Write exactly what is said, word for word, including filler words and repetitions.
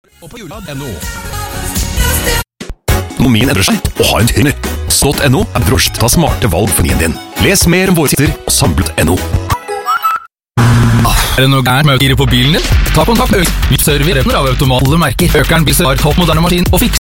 Og på jula punkt no. Økonomien endrer seg, og ha en tjener. Slott punktum no er brosj. Ta smarte valg for din din. Les mer om våre sider på samlet punktum no. Er det noe gærent med å gire på bilen din? Ta kontakt med Øk. Vi server repner av automat. Alle merker. Økeren viser har topp moderne maskin og fikser